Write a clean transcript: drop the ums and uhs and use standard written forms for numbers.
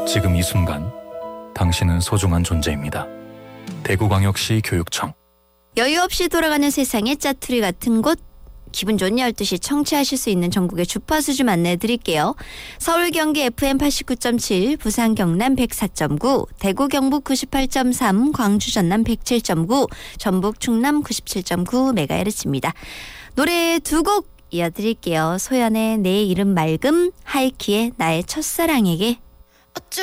지금 이 순간 당신은 소중한 존재입니다. 대구광역시 교육청. 여유 없이 돌아가는 세상의 짜투리 같은 곳, 기분 좋은 12시 청취하실 수 있는 전국의 주파수 좀 안내해 드릴게요. 서울 경기 FM 89.7, 부산 경남 104.9, 대구 경북 98.3, 광주 전남 107.9, 전북 충남 97.9MHz입니다. 노래 두 곡 이어드릴게요. 소연의 내 이름 맑음, 하이키의 나의 첫사랑에게.